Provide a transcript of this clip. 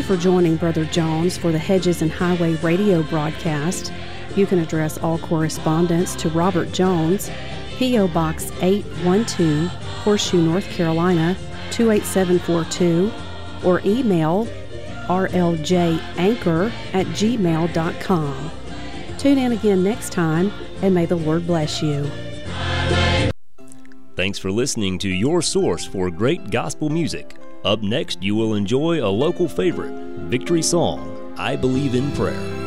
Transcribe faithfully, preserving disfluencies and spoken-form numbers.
you for joining Brother Jones for the Hedges and Highway radio broadcast. You can address all correspondence to Robert Jones, P O. Box eight one two, Horseshoe, North Carolina, two eight seven four two, or email r l j anchor at gmail dot com. Tune in again next time, and may the Lord bless you. Thanks for listening to your source for great gospel music. Up next, you will enjoy a local favorite, Victory Song, I Believe in Prayer.